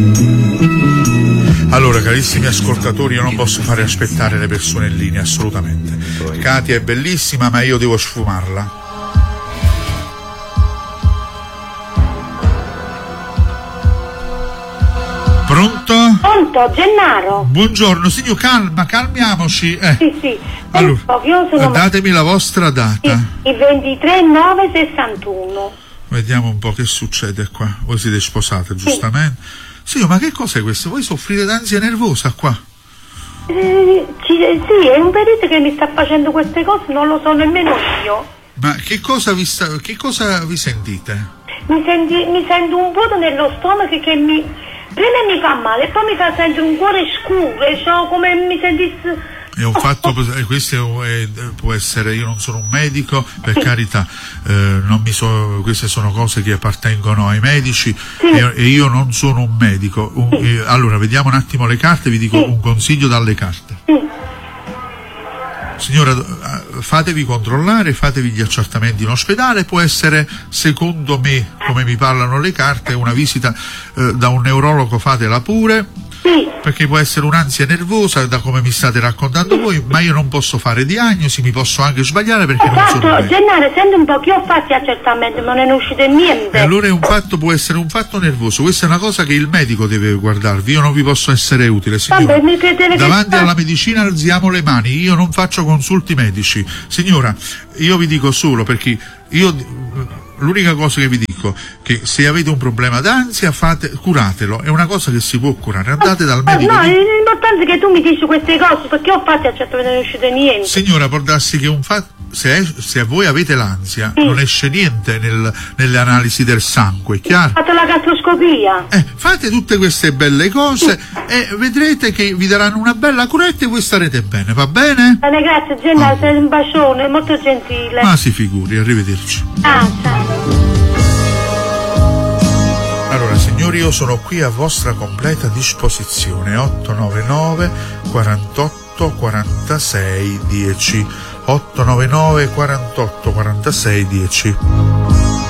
Allora, carissimi ascoltatori, io non posso fare aspettare le persone in linea, assolutamente. Katia è bellissima, ma io devo sfumarla. Pronto? Pronto, Gennaro? Buongiorno, signor, calmiamoci. Sì. Allora, io sono... datemi la vostra data. Il 23/9/61. Vediamo un po' che succede qua. Voi siete sposate, giustamente? Signor, ma che cos'è questo? Voi soffrite d'ansia nervosa qua? Sì, è un perito che mi sta facendo queste cose, non lo so nemmeno io. Ma che cosa vi sentite? Mi sento un vuoto nello stomaco che prima mi fa male, poi mi fa sentire un cuore scuro, e so come mi sentissi... È un fatto, questo può essere, io non sono un medico, per carità, queste sono cose che appartengono ai medici, e io non sono un medico. Allora, vediamo un attimo le carte, vi dico un consiglio dalle carte. Signora, fatevi controllare, fatevi gli accertamenti in ospedale, può essere, secondo me, come mi parlano le carte, una visita da un neurologo, fatela pure. Perché può essere un'ansia nervosa, da come mi state raccontando voi, ma io non posso fare diagnosi, mi posso anche sbagliare perché non sono medico. Gennaro, senti un po', che ho fatto accertamento, ma non è uscito niente. E allora può essere un fatto nervoso, questa è una cosa che il medico deve guardarvi, io non vi posso essere utile, signora. Davanti alla medicina alziamo le mani, io non faccio consulti medici. Signora, io vi dico solo, perché l'unica cosa che vi dico, che se avete un problema d'ansia, curatelo, è una cosa che si può curare, andate dal medico. No, l'importante è che tu mi dici queste cose, perché ho fatto accertamento e non è uscito niente. Signora, può darsi che se voi avete l'ansia, non esce niente nelle analisi del sangue, chiaro? Ho fatto la gastroscopia. Fate tutte queste belle cose e vedrete che vi daranno una bella curetta e voi starete bene, va bene? Bene, grazie Gennaro, sei un bacione, molto gentile. Ma si figuri, arrivederci. Ciao. Allora, signori, io sono qui a vostra completa disposizione. 899 48 46 10. 899 48 46 10.